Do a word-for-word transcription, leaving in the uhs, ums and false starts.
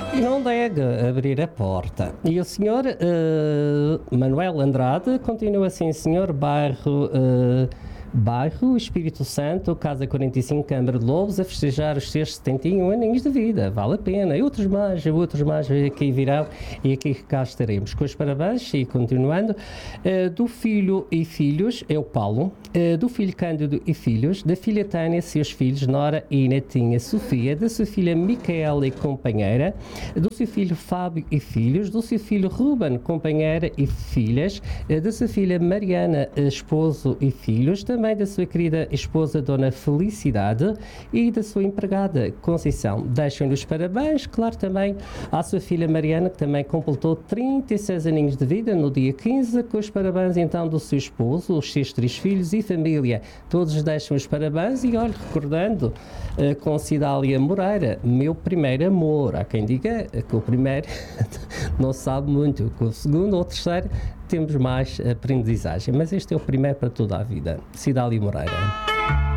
E não deve abrir a porta. E o senhor uh, Manuel Andrade continua assim, senhor bairro, uh, bairro Espírito Santo, Casa quarenta e cinco, Câmara de Lobos, a festejar os seus setenta e um aninhos de vida. Vale a pena. E outros mais, outros mais aqui virão e aqui cá estaremos. Com os parabéns e continuando, uh, do filho e filhos, é o Paulo, uh, do filho Cândido e filhos, da filha Tânia, seus filhos, Nora e netinha Sofia, da sua filha Micaela e companheira, do seu filho Fábio e filhos, do seu filho Ruben, companheira e filhas, da sua filha Mariana, esposo e filhos, também da sua querida esposa Dona Felicidade e da sua empregada Conceição. Deixam-lhe os parabéns, claro, também à sua filha Mariana, que também completou trinta e seis aninhos de vida no dia quinze, com os parabéns então do seu esposo, os seus três filhos e família. Todos deixam os parabéns e, olha, recordando uh, com Cidália Moreira, meu primeiro amor. Há quem diga que o primeiro não sabe muito, que o segundo ou o terceiro temos mais aprendizagem, mas este é o primeiro para toda a vida. Cidália Moreira.